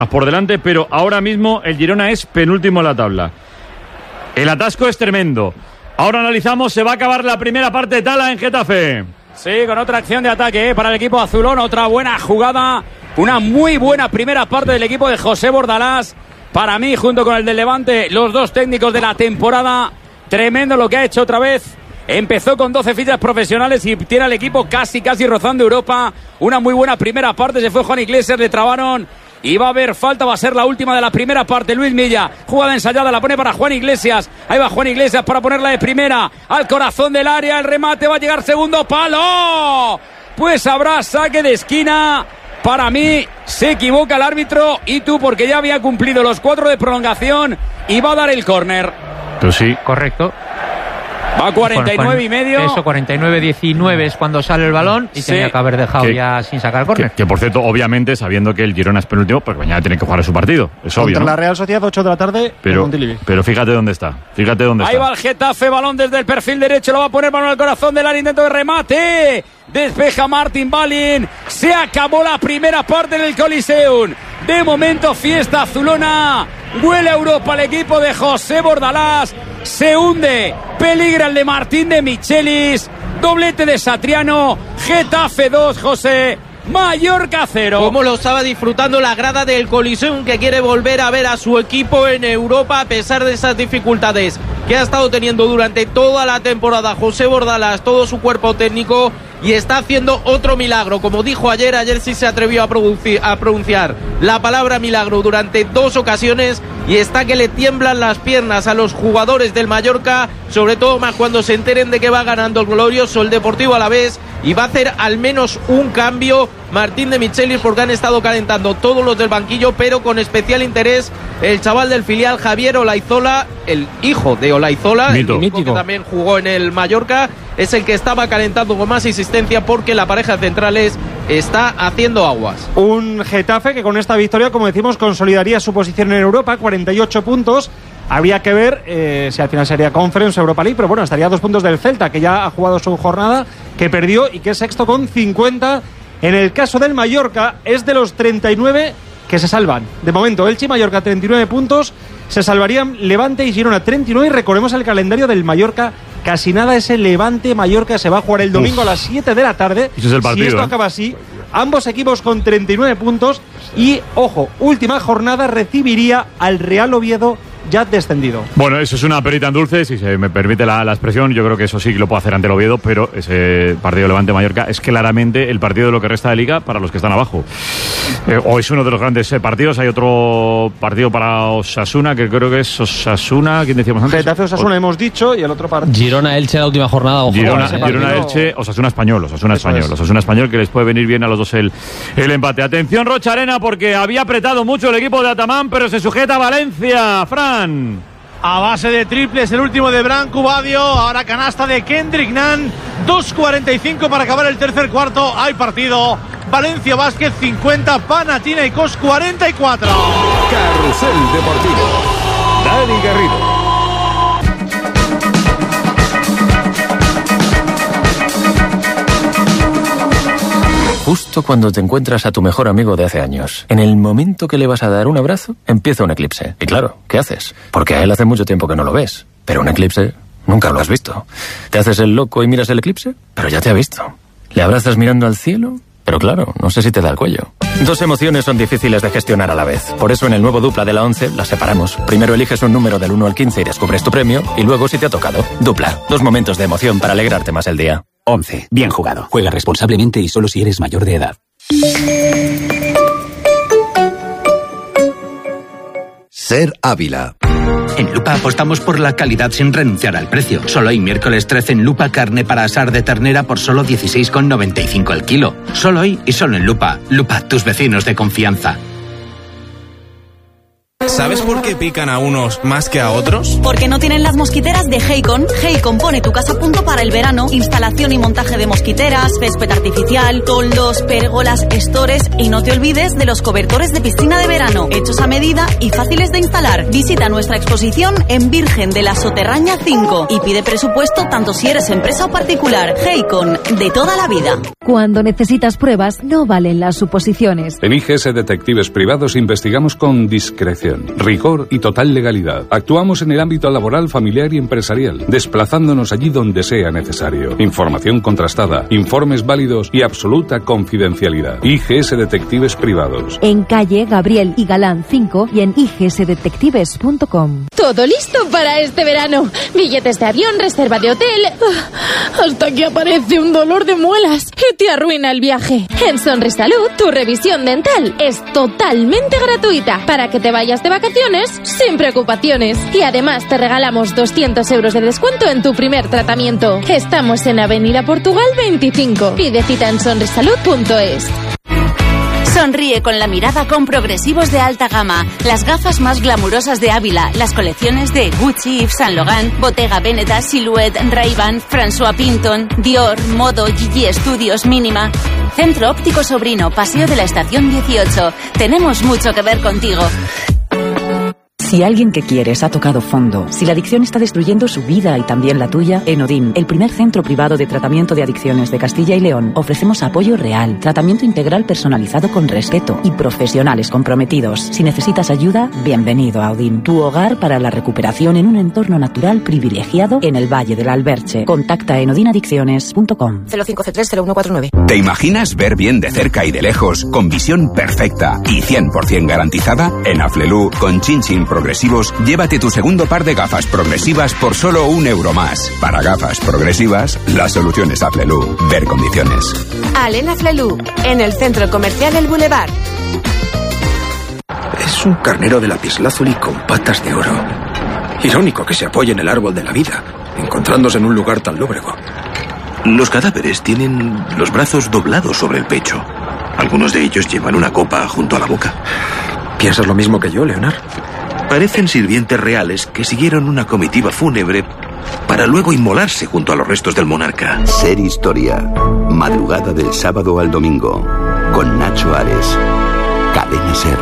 por delante, pero ahora mismo el Girona es penúltimo en la tabla. El atasco es tremendo. Ahora analizamos, se va a acabar la primera parte de Tala en Getafe. Sí, con otra acción de ataque para el equipo azulón, otra buena jugada, una muy buena primera parte del equipo de José Bordalás. Para mí, junto con el del Levante, los dos técnicos de la temporada. Tremendo lo que ha hecho otra vez. Empezó con 12 fichas profesionales y tiene al equipo casi rozando Europa. Una muy buena primera parte, se fue Juan Iglesias, le trabaron. Y va a haber falta, va a ser la última de la primera parte. Luis Milla, jugada ensayada, la pone para Juan Iglesias. Ahí va Juan Iglesias para ponerla de primera al corazón del área. El remate va a llegar segundo palo. Pues habrá saque de esquina. Para mí se equivoca el árbitro y tú, porque ya había cumplido los 4 de prolongación y va a dar el córner. Pues sí, correcto. Va a 49 y medio. Eso, 49-19 es cuando sale el balón y tenía que haber dejado ya sin sacar el córner. Que por cierto, obviamente, sabiendo que el Girona es penúltimo, pues mañana tiene que jugar su partido. Es obvio, ¿no? Contra la Real Sociedad, 8 de la tarde, pero fíjate dónde está. Ahí va el Getafe, balón desde el perfil derecho, lo va a poner balón al corazón del área, intento de remate. Despeja Martin Balin. Se acabó la primera parte en el Coliseum. De momento, fiesta azulona. Huele a Europa el equipo de José Bordalás. Se hunde. Peligra el de Martín de Michelis. Doblete de Satriano. Getafe 2, José. Mallorca 0. Como lo estaba disfrutando la grada del Coliseum, que quiere volver a ver a su equipo en Europa a pesar de esas dificultades que ha estado teniendo durante toda la temporada José Bordalás, todo su cuerpo técnico, y está haciendo otro milagro. Como dijo ayer sí se atrevió a pronunciar la palabra milagro durante 2 ocasiones, y está que le tiemblan las piernas a los jugadores del Mallorca, sobre todo más cuando se enteren de que va ganando el glorioso el Deportivo Alavés, y va a hacer al menos un cambio Martín de Michelis, porque han estado calentando todos los del banquillo, pero con especial interés el chaval del filial Javier Olaizola, el hijo de Olaizola, Mito. El único que también jugó en el Mallorca, es el que estaba calentando con más insistencia, porque la pareja de centrales está haciendo aguas. Un Getafe que con esta victoria, como decimos, consolidaría su posición en Europa, 48 puntos. Habría que ver si al final sería Conference o Europa League, pero bueno, estaría a 2 puntos del Celta, que ya ha jugado su jornada, que perdió y que es sexto con 50. En el caso del Mallorca, es de los 39 que se salvan. De momento, Elche y Mallorca 39 puntos, se salvarían Levante y Girona 39, y recordemos el calendario del Mallorca, casi nada, ese Levante-Mallorca se va a jugar el domingo a las 7 de la tarde. Ese es el partido, si esto acaba así, ambos equipos con 39 puntos y, ojo, última jornada recibiría al Real Oviedo, ya descendido. Bueno, eso es una perita en dulce, si se me permite la expresión. Yo creo que eso sí que lo puede hacer ante el Oviedo, pero ese partido de Levante-Mallorca es claramente el partido de lo que resta de Liga para los que están abajo. O es uno de los grandes partidos. Hay otro partido para Osasuna, que creo que es Osasuna, ¿quién decíamos antes? Getafe-Osasuna hemos dicho, y el otro partido Girona-Elche, la última jornada. Girona-Elche, Osasuna-Español, Osasuna-Español, que les puede venir bien a los dos el empate. Atención, Rocha Arena, porque había apretado mucho el equipo de Atamán, pero se sujeta a Valencia. Fran. A base de triples, el último de Branco Badio, ahora canasta de Kendrick Nunn, 2:45 para acabar el tercer cuarto, hay partido. Valencia Basket 50, Panathinaikos 44. Carrusel Deportivo, Dani Garrido. Justo cuando te encuentras a tu mejor amigo de hace años, en el momento que le vas a dar un abrazo, empieza un eclipse. Y claro, ¿qué haces? Porque a él hace mucho tiempo que no lo ves. Pero un eclipse nunca lo has visto. Te haces el loco y miras el eclipse, pero ya te ha visto. Le abrazas mirando al cielo, pero claro, no sé si te da el cuello. 2 emociones son difíciles de gestionar a la vez. Por eso en el nuevo Dupla de la 11 las separamos. Primero eliges un número del 1 al 15 y descubres tu premio, y luego si te ha tocado. Dupla, 2 momentos de emoción para alegrarte más el día. 11. Bien jugado. Juega responsablemente y solo si eres mayor de edad. Ser Ávila. En Lupa apostamos por la calidad sin renunciar al precio. Solo hoy, miércoles 13, en Lupa, carne para asar de ternera por solo 16,95 el kilo. Solo hoy y solo en Lupa. Lupa, tus vecinos de confianza. ¿Sabes por qué pican a unos más que a otros? Porque no tienen las mosquiteras de Haycon. Haycon pone tu casa a punto para el verano. Instalación y montaje de mosquiteras, césped artificial, toldos, pérgolas, estores, y no te olvides de los cobertores de piscina de verano, hechos a medida y fáciles de instalar. Visita nuestra exposición en Virgen de la Soterraña 5 y pide presupuesto tanto si eres empresa o particular. Haycon, de toda la vida. Cuando necesitas pruebas, no valen las suposiciones. En IGS Detectives Privados investigamos con discreción, rigor y total legalidad. Actuamos en el ámbito laboral, familiar y empresarial, desplazándonos allí donde sea necesario. Información contrastada, informes válidos y absoluta confidencialidad. IGS Detectives Privados. En calle Gabriel y Galán 5 y en igsdetectives.com. Todo listo para este verano. Billetes de avión, reserva de hotel. Hasta que aparece un dolor de muelas y te arruina el viaje. En Sonrisalud, tu revisión dental es totalmente gratuita para que te vayas de vacaciones sin preocupaciones. Y además te regalamos 200 euros de descuento en tu primer tratamiento. Estamos en Avenida Portugal 25. Pide cita en sonrisalud.es. Sonríe con la mirada con progresivos de alta gama. Las gafas más glamurosas de Ávila. Las colecciones de Gucci, Yves Saint Laurent, Bottega Veneta, Silhouette, Ray-Ban, François Pinton, Dior, Modo, Gigi Studios, Mínima. Centro Óptico Sobrino, Paseo de la Estación 18. Tenemos mucho que ver contigo. Si alguien que quieres ha tocado fondo, si la adicción está destruyendo su vida y también la tuya, en Odin, el primer centro privado de tratamiento de adicciones de Castilla y León, ofrecemos apoyo real, tratamiento integral personalizado con respeto y profesionales comprometidos. Si necesitas ayuda, bienvenido a Odin, tu hogar para la recuperación en un entorno natural privilegiado en el Valle del Alberche. Contacta en odinadicciones.com. 05C30149. ¿Te imaginas ver bien de cerca y de lejos, con visión perfecta y 100% garantizada? En Aflelu, con Chin Progresivos, llévate tu segundo par de gafas progresivas por solo €1 más. Para gafas progresivas, la solución es Aflelu. Ver condiciones. Alen Aflelu, en el Centro Comercial El Boulevard. Es un carnero de lapislázuli con patas de oro. Irónico que se apoye en el árbol de la vida, encontrándose en un lugar tan lóbrego. Los cadáveres tienen los brazos doblados sobre el pecho. Algunos de ellos llevan una copa junto a la boca. ¿Piensas lo mismo que yo, Leonard? Parecen sirvientes reales que siguieron una comitiva fúnebre para luego inmolarse junto a los restos del monarca. Ser Historia. Madrugada del sábado al domingo. Con Nacho Ares. Cadena Ser.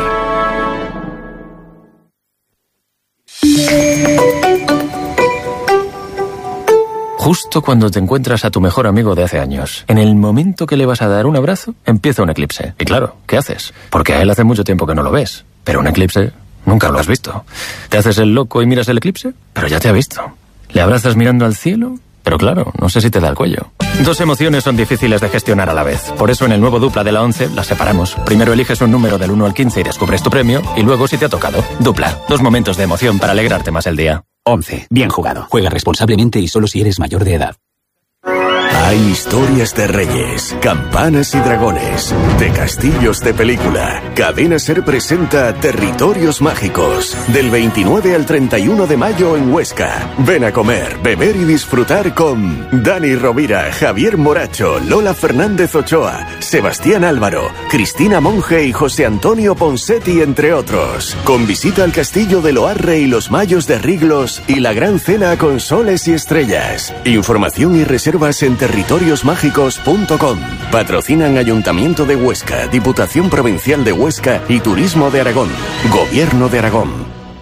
Justo cuando te encuentras a tu mejor amigo de hace años, en el momento que le vas a dar un abrazo, empieza un eclipse. Y claro, ¿qué haces? Porque a él hace mucho tiempo que no lo ves. Pero un eclipse nunca lo has visto. Te haces el loco y miras el eclipse, pero ya te ha visto. Le abrazas mirando al cielo, pero claro, no sé si te da el cuello. Dos emociones son difíciles de gestionar a la vez. Por eso en el nuevo Dupla de la 11 las separamos. Primero eliges un número del 1 al 15 y descubres tu premio, y luego si te ha tocado. Dupla. Dos momentos de emoción para alegrarte más el día. 11. Bien jugado. Juega responsablemente y solo si eres mayor de edad. Hay historias de reyes, campanas y dragones, de castillos de película. Cadena Ser presenta Territorios Mágicos, del 29 al 31 de mayo en Huesca. Ven a comer, beber y disfrutar con Dani Rovira, Javier Moracho, Lola Fernández Ochoa, Sebastián Álvaro, Cristina Monge y José Antonio Ponsetti, entre otros. Con visita al castillo de Loarre y los Mayos de Riglos y la gran cena con soles y estrellas. Información y reservas en territoriosmágicos.com. Patrocinan Ayuntamiento de Huesca, Diputación Provincial de Huesca y Turismo de Aragón. Gobierno de Aragón.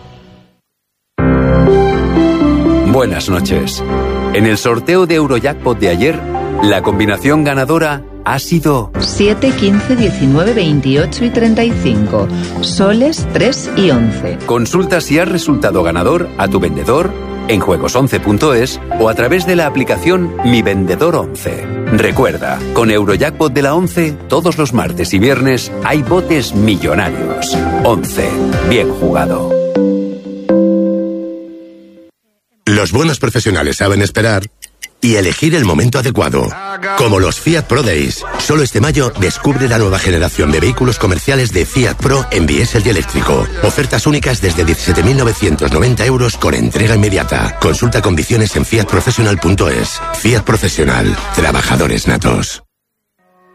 Buenas noches. En el sorteo de Eurojackpot de ayer, la combinación ganadora ha sido 7, 15, 19, 28 y 35. Soles 3 y 11. Consulta si has resultado ganador a tu vendedor en juegos11.es o a través de la aplicación Mi Vendedor 11. Recuerda, con Eurojackpot de la 11, todos los martes y viernes hay botes millonarios. 11. Bien jugado. Los buenos profesionales saben esperar y elegir el momento adecuado. Como los Fiat Pro Days. Solo este mayo descubre la nueva generación de vehículos comerciales de Fiat Pro en diésel y eléctrico. Ofertas únicas desde 17.990 euros con entrega inmediata. Consulta condiciones en fiatprofessional.es. Fiat Profesional. Trabajadores natos.